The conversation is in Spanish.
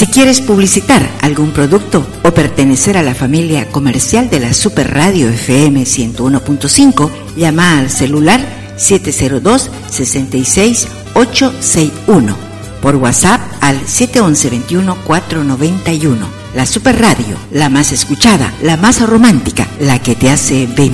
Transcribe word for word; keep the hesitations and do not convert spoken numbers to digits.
Si quieres publicitar algún producto o pertenecer a la familia comercial de la Super Radio F M ciento uno punto cinco, llama al celular siete cero dos, seis seis, ocho seis uno, por WhatsApp al siete once, veintiuno, cuatrocientos noventa y uno. La Super Radio, la más escuchada, la más romántica, la que te hace venir.